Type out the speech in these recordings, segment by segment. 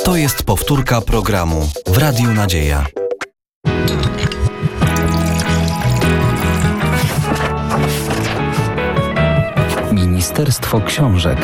To jest powtórka programu w Radiu Nadzieja. Ministerstwo Książek.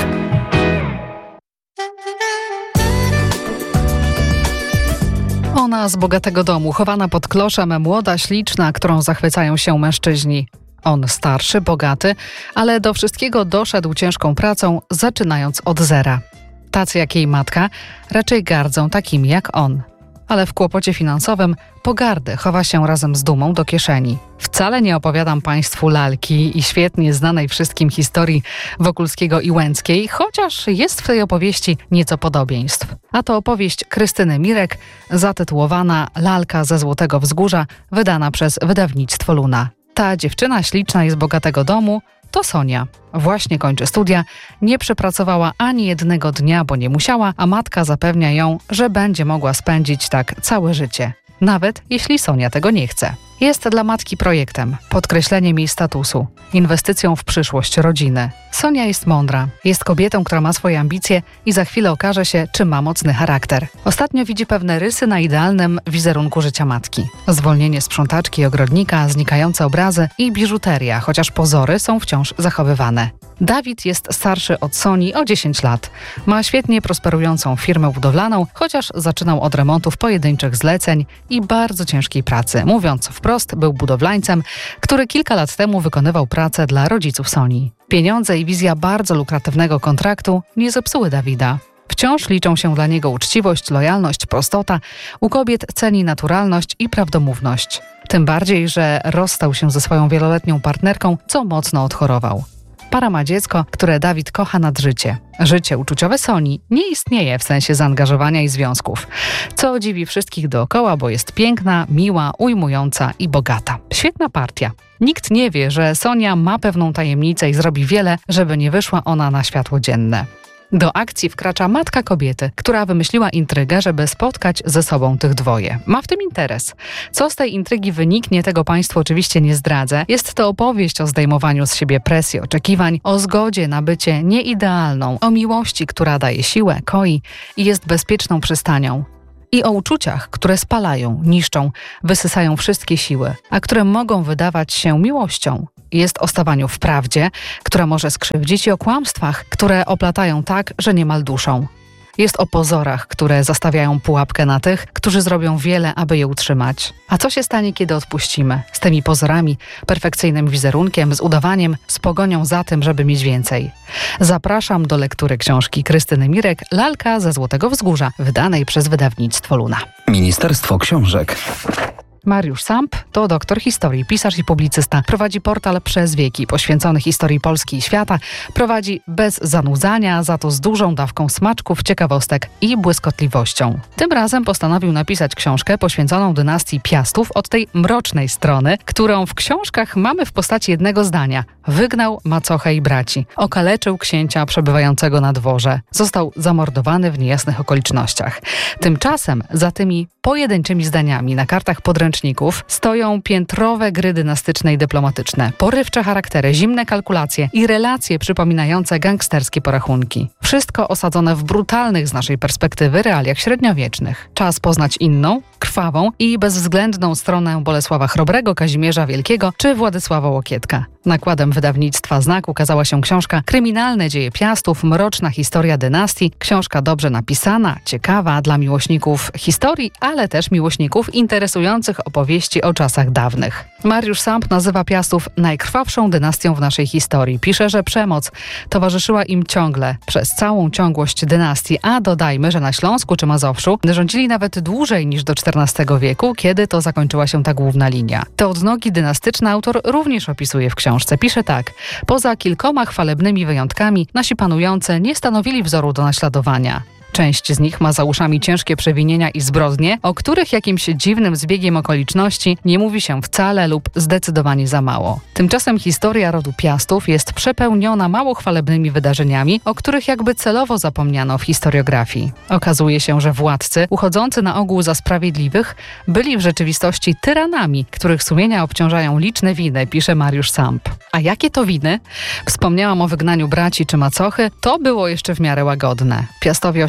Ona z bogatego domu, chowana pod kloszem, młoda, śliczna, którą zachwycają się mężczyźni. On starszy, bogaty, ale do wszystkiego doszedł ciężką pracą, zaczynając od zera. Tacy jak jej matka raczej gardzą takimi jak on. Ale w kłopocie finansowym pogardę chowa się razem z dumą do kieszeni. Wcale nie opowiadam Państwu lalki i świetnie znanej wszystkim historii Wokulskiego i Łęckiej, chociaż jest w tej opowieści nieco podobieństw. A to opowieść Krystyny Mirek, zatytułowana Lalka ze Złotego Wzgórza, wydana przez wydawnictwo Luna. Ta dziewczyna śliczna i z bogatego domu to Sonia. Właśnie kończy studia, nie przepracowała ani jednego dnia, bo nie musiała, a matka zapewnia ją, że będzie mogła spędzić tak całe życie. Nawet jeśli Sonia tego nie chce. Jest dla matki projektem, podkreśleniem jej statusu, inwestycją w przyszłość rodziny. Sonia jest mądra, jest kobietą, która ma swoje ambicje i za chwilę okaże się, czy ma mocny charakter. Ostatnio widzi pewne rysy na idealnym wizerunku życia matki. Zwolnienie sprzątaczki i ogrodnika, znikające obrazy i biżuteria, chociaż pozory są wciąż zachowywane. Dawid jest starszy od Soni o 10 lat. Ma świetnie prosperującą firmę budowlaną, chociaż zaczynał od remontów pojedynczych zleceń i bardzo ciężkiej pracy. Mówiąc wprost, był budowlańcem, który kilka lat temu wykonywał pracę dla rodziców Soni. Pieniądze i wizja bardzo lukratywnego kontraktu nie zepsuły Dawida. Wciąż liczą się dla niego uczciwość, lojalność, prostota. U kobiet ceni naturalność i prawdomówność. Tym bardziej, że rozstał się ze swoją wieloletnią partnerką, co mocno odchorował. Para ma dziecko, które Dawid kocha nad życie. Życie uczuciowe Soni nie istnieje w sensie zaangażowania i związków. Co dziwi wszystkich dookoła, bo jest piękna, miła, ujmująca i bogata. Świetna partia. Nikt nie wie, że Sonia ma pewną tajemnicę i zrobi wiele, żeby nie wyszła ona na światło dzienne. Do akcji wkracza matka kobiety, która wymyśliła intrygę, żeby spotkać ze sobą tych dwoje. Ma w tym interes. Co z tej intrygi wyniknie, tego Państwu oczywiście nie zdradzę. Jest to opowieść o zdejmowaniu z siebie presji, oczekiwań, o zgodzie na bycie nieidealną, o miłości, która daje siłę, koi i jest bezpieczną przystanią. I o uczuciach, które spalają, niszczą, wysysają wszystkie siły, a które mogą wydawać się miłością. Jest o stawaniu w prawdzie, która może skrzywdzić, i o kłamstwach, które oplatają tak, że niemal duszą. Jest o pozorach, które zastawiają pułapkę na tych, którzy zrobią wiele, aby je utrzymać. A co się stanie, kiedy odpuścimy? Z tymi pozorami, perfekcyjnym wizerunkiem, z udawaniem, z pogonią za tym, żeby mieć więcej. Zapraszam do lektury książki Krystyny Mirek Lalka ze Złotego Wzgórza, wydanej przez wydawnictwo Luna. Ministerstwo Książek. Mariusz Samp to doktor historii, pisarz i publicysta. Prowadzi portal Przez Wieki, poświęcony historii Polski i świata. Prowadzi bez zanudzania, za to z dużą dawką smaczków, ciekawostek i błyskotliwością. Tym razem postanowił napisać książkę poświęconą dynastii Piastów od tej mrocznej strony, którą w książkach mamy w postaci jednego zdania. Wygnał macochę i braci. Okaleczył księcia przebywającego na dworze. Został zamordowany w niejasnych okolicznościach. Tymczasem za tymi pojedynczymi zdaniami na kartach podręczników stoją piętrowe gry dynastyczne i dyplomatyczne, porywcze charaktery, zimne kalkulacje i relacje przypominające gangsterskie porachunki. Wszystko osadzone w brutalnych z naszej perspektywy realiach średniowiecznych. Czas poznać inną, krwawą i bezwzględną stronę Bolesława Chrobrego, Kazimierza Wielkiego czy Władysława Łokietka. Nakładem wydawnictwa Znak ukazała się książka Kryminalne dzieje Piastów, mroczna historia dynastii. Książka dobrze napisana, ciekawa dla miłośników historii, ale też miłośników interesujących opowieści o czasach dawnych. Mariusz Samp nazywa Piastów najkrwawszą dynastią w naszej historii. Pisze, że przemoc towarzyszyła im ciągle, przez całą ciągłość dynastii, a dodajmy, że na Śląsku czy Mazowszu rządzili nawet dłużej niż do XIV wieku, kiedy to zakończyła się ta główna linia. Te odnogi dynastyczne autor również opisuje w książce. Pisze tak: poza kilkoma chwalebnymi wyjątkami nasi panujący nie stanowili wzoru do naśladowania. Część z nich ma za uszami ciężkie przewinienia i zbrodnie, o których jakimś dziwnym zbiegiem okoliczności nie mówi się wcale lub zdecydowanie za mało. Tymczasem historia rodu Piastów jest przepełniona mało chwalebnymi wydarzeniami, o których jakby celowo zapomniano w historiografii. Okazuje się, że władcy, uchodzący na ogół za sprawiedliwych, byli w rzeczywistości tyranami, których sumienia obciążają liczne winy, pisze Mariusz Samp. A jakie to winy? Wspomniałam o wygnaniu braci czy macochy, to było jeszcze w miarę łagodne. Piastowie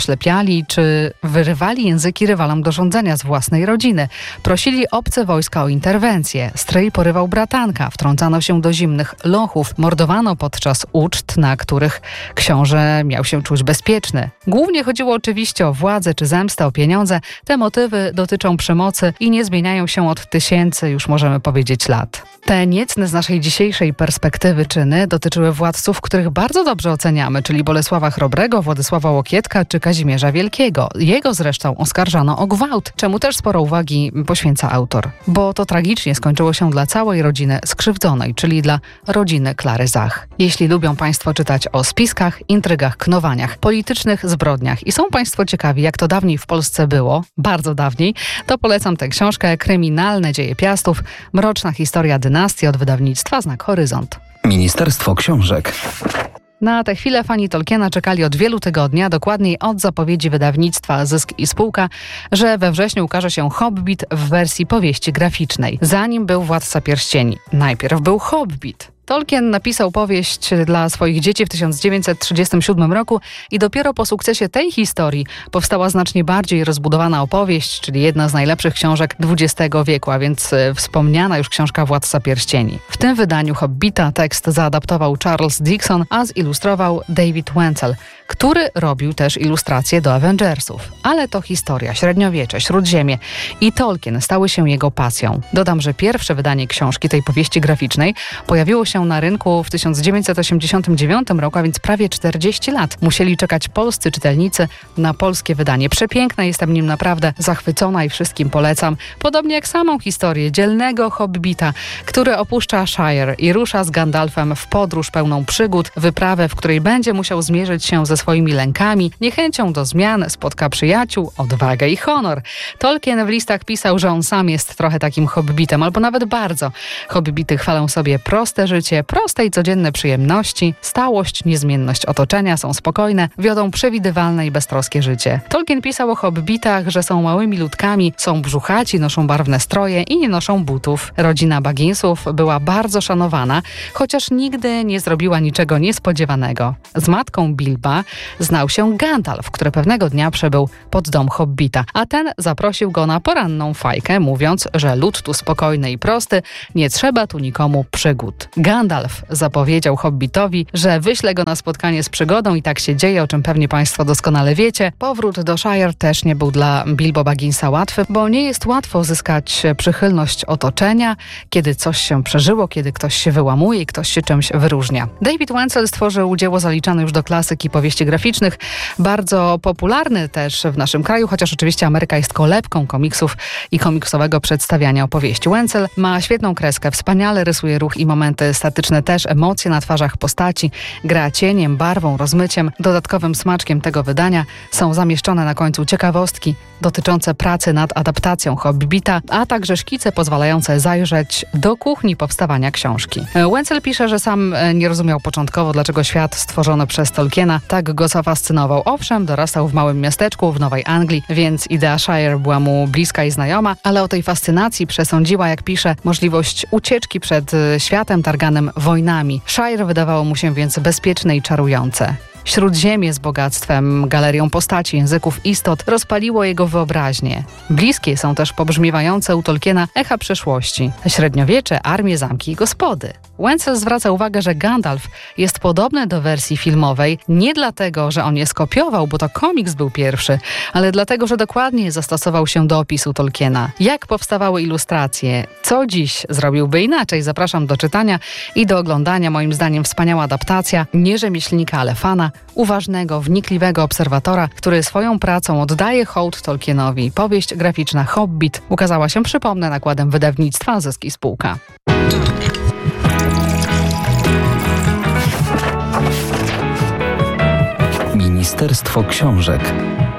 zaślepiali czy wyrywali języki rywalom do rządzenia z własnej rodziny. Prosili obce wojska o interwencję. Stryj porywał bratanka, wtrącano się do zimnych lochów, mordowano podczas uczt, na których książę miał się czuć bezpieczny. Głównie chodziło oczywiście o władzę czy zemstę, o pieniądze. Te motywy dotyczą przemocy i nie zmieniają się od tysięcy, już możemy powiedzieć, lat. Te niecne z naszej dzisiejszej perspektywy czyny dotyczyły władców, których bardzo dobrze oceniamy, czyli Bolesława Chrobrego, Władysława Łokietka czy Kazimierza Wielkiego. Jego zresztą oskarżano o gwałt, czemu też sporo uwagi poświęca autor. Bo to tragicznie skończyło się dla całej rodziny skrzywdzonej, czyli dla rodziny Klary Zach. Jeśli lubią Państwo czytać o spiskach, intrygach, knowaniach, politycznych zbrodniach i są Państwo ciekawi, jak to dawniej w Polsce było, bardzo dawniej, to polecam tę książkę Kryminalne dzieje Piastów, mroczna historia dynastii od wydawnictwa Znak Horyzont. Ministerstwo Książek. Na tę chwilę fani Tolkiena czekali od wielu tygodni, a dokładniej od zapowiedzi wydawnictwa Zysk i Spółka, że we wrześniu ukaże się Hobbit w wersji powieści graficznej. Zanim był Władca Pierścieni, najpierw był Hobbit. Tolkien napisał powieść dla swoich dzieci w 1937 roku i dopiero po sukcesie tej historii powstała znacznie bardziej rozbudowana opowieść, czyli jedna z najlepszych książek XX wieku, a więc wspomniana już książka Władca Pierścieni. W tym wydaniu Hobbita tekst zaadaptował Charles Dickson, a zilustrował David Wenzel, który robił też ilustracje do Avengersów. Ale to historia, średniowiecze, śródziemie i Tolkien stały się jego pasją. Dodam, że pierwsze wydanie książki, tej powieści graficznej, pojawiło się na rynku w 1989 roku, a więc prawie 40 lat. Musieli czekać polscy czytelnicy na polskie wydanie. Przepiękne, jestem nim naprawdę zachwycona i wszystkim polecam. Podobnie jak samą historię dzielnego hobbita, który opuszcza Shire i rusza z Gandalfem w podróż pełną przygód, wyprawę, w której będzie musiał zmierzyć się ze swoimi lękami, niechęcią do zmian, spotka przyjaciół, odwagę i honor. Tolkien w listach pisał, że on sam jest trochę takim hobbitem, albo nawet bardzo. Hobbity chwalą sobie proste życie, proste i codzienne przyjemności, stałość, niezmienność otoczenia, są spokojne, wiodą przewidywalne i beztroskie życie. Tolkien pisał o hobbitach, że są małymi ludkami, są brzuchaci, noszą barwne stroje i nie noszą butów. Rodzina Bagginsów była bardzo szanowana, chociaż nigdy nie zrobiła niczego niespodziewanego. Z matką Bilba znał się Gandalf, który pewnego dnia przybył pod dom hobbita, a ten zaprosił go na poranną fajkę, mówiąc, że lud tu spokojny i prosty, nie trzeba tu nikomu przygód. Gandalf zapowiedział hobbitowi, że wyśle go na spotkanie z przygodą i tak się dzieje, o czym pewnie Państwo doskonale wiecie. Powrót do Shire też nie był dla Bilbo Bagginsa łatwy, bo nie jest łatwo uzyskać przychylność otoczenia, kiedy coś się przeżyło, kiedy ktoś się wyłamuje i ktoś się czymś wyróżnia. David Wenzel stworzył dzieło zaliczane już do klasyki powieści graficznych, bardzo popularny też w naszym kraju, chociaż oczywiście Ameryka jest kolebką komiksów i komiksowego przedstawiania opowieści. Wenzel ma świetną kreskę, wspaniale rysuje ruch i momenty statyczne, też emocje na twarzach postaci, gra cieniem, barwą, rozmyciem. Dodatkowym smaczkiem tego wydania są zamieszczone na końcu ciekawostki dotyczące pracy nad adaptacją Hobbita, a także szkice pozwalające zajrzeć do kuchni powstawania książki. Wenzel pisze, że sam nie rozumiał początkowo, dlaczego świat stworzony przez Tolkiena tak go zafascynował. Owszem, dorastał w małym miasteczku w Nowej Anglii, więc idea Shire była mu bliska i znajoma, ale o tej fascynacji przesądziła, jak pisze, możliwość ucieczki przed światem targanym wojnami. Shire wydawało mu się więc bezpieczne i czarujące. Śródziemie z bogactwem, galerią postaci, języków, istot rozpaliło jego wyobraźnię. Bliskie są też pobrzmiewające u Tolkiena echa przeszłości. Średniowiecze, armie, zamki i gospody. Wenzel zwraca uwagę, że Gandalf jest podobny do wersji filmowej nie dlatego, że on je skopiował, bo to komiks był pierwszy, ale dlatego, że dokładnie zastosował się do opisu Tolkiena. Jak powstawały ilustracje? Co dziś zrobiłby inaczej? Zapraszam do czytania i do oglądania. Moim zdaniem wspaniała adaptacja, nie rzemieślnika, ale fana, uważnego, wnikliwego obserwatora, który swoją pracą oddaje hołd Tolkienowi. Powieść graficzna Hobbit ukazała się, przypomnę, nakładem wydawnictwa Zysk i Spółka. Ministerstwo Książek.